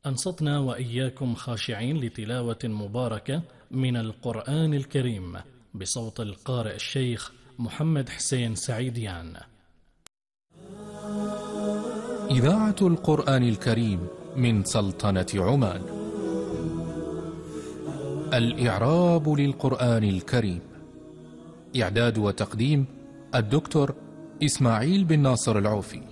أنصتنا وإياكم خاشعين لتلاوة مباركة من القرآن الكريم بصوت القارئ الشيخ محمد حسين سعيديان. إذاعة القرآن الكريم من سلطنة عمان. الإعراب للقرآن الكريم. إعداد وتقديم الدكتور إسماعيل بن ناصر العوفي.